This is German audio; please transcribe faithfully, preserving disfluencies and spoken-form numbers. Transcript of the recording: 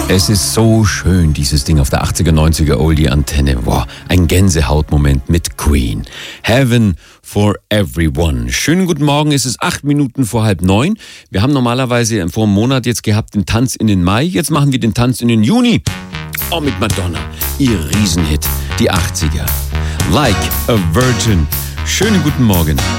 Es ist so schön, dieses Ding auf der achtziger, neunziger Oldie-Antenne. Wow, ein Gänsehautmoment mit Queen. Heaven for Everyone. Schönen guten Morgen, es ist acht Minuten vor halb neun. Wir haben normalerweise vor einem Monat jetzt gehabt den Tanz in den Mai. Jetzt machen wir den Tanz in den Juni. Oh, mit Madonna. Ihr Riesenhit, die achtziger. Like a Virgin. Schönen guten Morgen.